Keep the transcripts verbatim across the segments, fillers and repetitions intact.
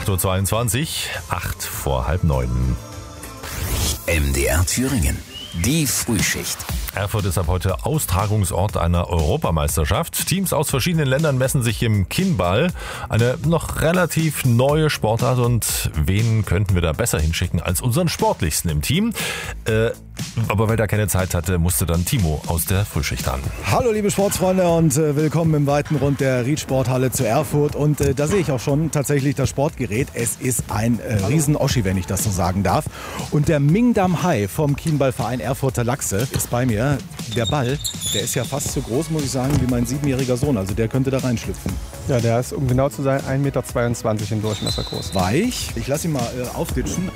acht Uhr zweiundzwanzig, acht vor halb neun. M D R Thüringen, die Frühschicht. Erfurt ist ab heute Austragungsort einer Europameisterschaft. Teams aus verschiedenen Ländern messen sich im Kienball. Eine noch relativ neue Sportart. Und wen könnten wir da besser hinschicken als unseren Sportlichsten im Team? Äh, aber weil er keine Zeit hatte, musste dann Timo aus der Frühschicht an. Hallo liebe Sportsfreunde und äh, willkommen im weiten Rund der Ried-Sporthalle zu Erfurt. Und äh, da sehe ich auch schon tatsächlich das Sportgerät. Es ist ein äh, Riesen-Oschi, wenn ich das so sagen darf. Und der Mingdam Hai vom Kienballverein Erfurter Lachse ist bei mir. Der Ball, der ist ja fast so groß, muss ich sagen, wie mein siebenjähriger Sohn. Also der könnte da reinschlüpfen. Ja, der ist, um genau zu sein, ein Meter zweiundzwanzig im Durchmesser groß. Weich. Ich lasse ihn mal äh, aufditschen.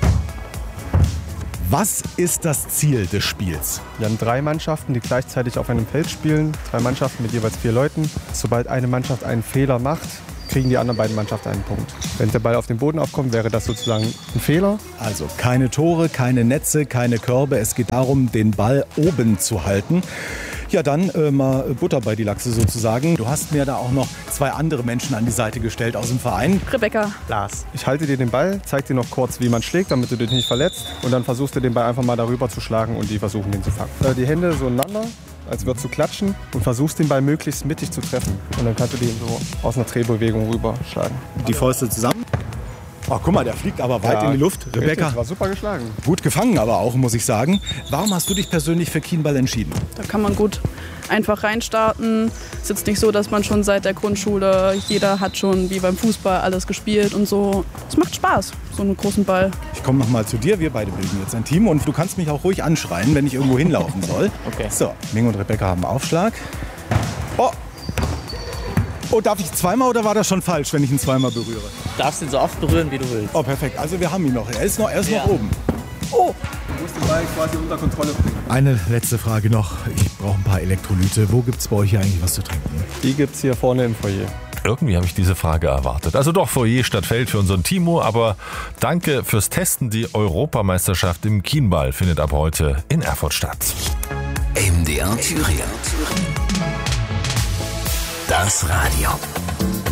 Was ist das Ziel des Spiels? Wir haben drei Mannschaften, die gleichzeitig auf einem Feld spielen. Drei Mannschaften mit jeweils vier Leuten. Sobald eine Mannschaft einen Fehler macht, kriegen die anderen beiden Mannschaften einen Punkt. Wenn der Ball auf den Boden aufkommt, wäre das sozusagen ein Fehler. Also keine Tore, keine Netze, keine Körbe. Es geht darum, den Ball oben zu halten. Ja, dann äh, mal Butter bei die Lachse sozusagen. Du hast mir da auch noch zwei andere Menschen an die Seite gestellt aus dem Verein. Rebecca. Lars. Ich halte dir den Ball, zeig dir noch kurz, wie man schlägt, damit du dich nicht verletzt. Und dann versuchst du den Ball einfach mal darüber zu schlagen und die versuchen, den zu fangen. Äh, die Hände so ineinander, als würdest du klatschen und versuchst den Ball möglichst mittig zu treffen. Und dann kannst du den so aus einer Drehbewegung rüberschlagen. Die Fäuste zusammen. Ach, guck mal, der fliegt aber weit Ja, in die Luft. Rebecca, richtig, war super geschlagen. gut gefangen aber auch, muss ich sagen. Warum hast du dich persönlich für Kienball entschieden? Da kann man gut einfach reinstarten. Es ist jetzt nicht so, dass man schon seit der Grundschule, jeder hat schon wie beim Fußball alles gespielt und so. Es macht Spaß, so einen großen Ball. Ich komme noch mal zu dir. Wir beide bilden jetzt ein Team und du kannst mich auch ruhig anschreien, wenn ich irgendwo hinlaufen soll. Okay. So, Ming und Rebecca haben Aufschlag. Oh! Oh, darf ich zweimal oder war das schon falsch, wenn ich ihn zweimal berühre? Du darfst ihn so oft berühren, wie du willst. Oh, perfekt. Also wir haben ihn noch. Er ist noch, er ist Ja. noch oben. Oh! Du musst den Ball quasi unter Kontrolle bringen. Eine letzte Frage noch. Ich brauche ein paar Elektrolyte. Wo gibt es bei euch hier eigentlich was zu trinken? Die gibt es hier vorne im Foyer. Irgendwie habe ich diese Frage erwartet. Also doch Foyer statt Feld für unseren Timo, aber danke fürs Testen. Die Europameisterschaft im Kienball findet ab heute in Erfurt statt. M D R Thüringen. Das Radio.